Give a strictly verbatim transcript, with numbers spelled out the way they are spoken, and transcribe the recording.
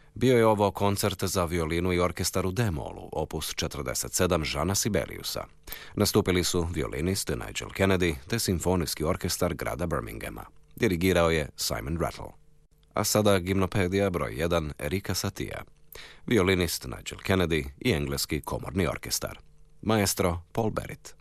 Bio je ovo koncert za violinu i orkestar u D-molu, opus četrdeset sedam Žana Sibeliusa. Nastupili su violinist Nigel Kennedy te simfonijski orkestar grada Birminghama. Dirigirao je Simon Rattle. A sada gimnopedija broj jedan Erika Satija. Violinist Nigel Kennedy i engleski komorni orkestar. Maestro Paul Barrett.